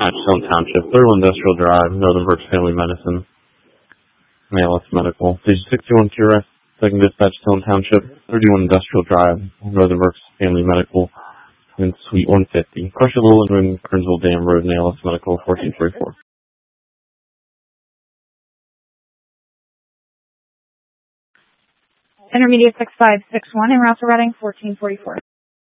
Stone Township, Third Industrial Drive, Northern Berks Family Medicine, ALS Medical. Station 61 to your rest, Second Dispatch, Stone Township, 31 Industrial Drive, Northern Berks Family Medical, in Suite 150. Crusher Little and Kernsville Dam Road, and ALS Medical, 1444. Intermediate 6561 and route to Reading, 1444.